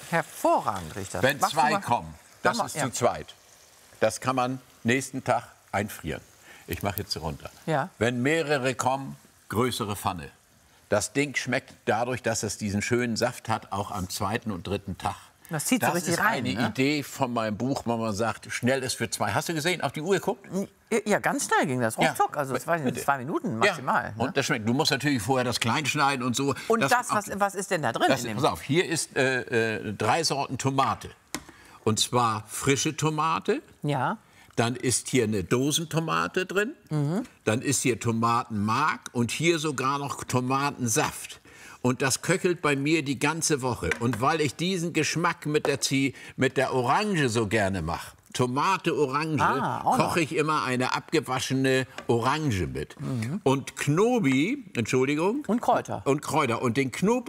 Hervorragend riecht das. Wenn Machst du zwei mal- kommen, das Mach ist mal, ja. zu zweit. Das kann man nächsten Tag einfrieren. Ich mache jetzt runter. Ja. Wenn mehrere kommen, größere Pfanne. Das Ding schmeckt dadurch, dass es diesen schönen Saft hat, auch am zweiten und dritten Tag. Das zieht so richtig ist rein, eine ne? Idee von meinem Buch, wo man sagt, schnell ist für zwei. Hast du gesehen, auf die Uhr geguckt? Ja, ganz schnell ging das. Ja. Ruckzuck. Also, das war in Bitte. 2 Minuten maximal. Ja. Ne? Und das schmeckt. Du musst natürlich vorher das klein schneiden und so. Und was ist denn da drin? Das, pass auf, hier ist 3 Sorten Tomate. Und zwar frische Tomate. Ja. Dann ist hier eine Dosentomate drin. Dann ist hier Tomatenmark und hier sogar noch Tomatensaft. Und das köchelt bei mir die ganze Woche. Und weil ich diesen Geschmack mit der Orange so gerne mache, Tomate, Orange, koche ich immer eine abgewaschene Orange mit. Und Knobi, Entschuldigung. Und Kräuter. Und Kräuter. Und den Knoblauch